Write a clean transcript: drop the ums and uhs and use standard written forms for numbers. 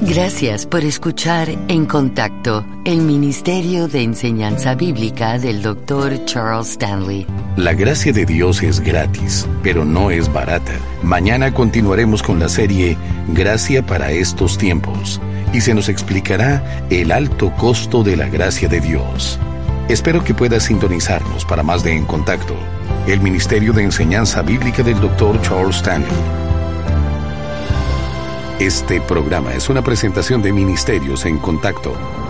Gracias por escuchar En Contacto, el Ministerio de Enseñanza Bíblica del Dr. Charles Stanley. La gracia de Dios es gratis, pero no es barata. Mañana continuaremos con la serie Gracia para estos tiempos, y se nos explicará el alto costo de la gracia de Dios. Espero que puedas sintonizarnos para más de En Contacto, el Ministerio de Enseñanza Bíblica del Dr. Charles Stanley. Este programa es una presentación de Ministerios en Contacto.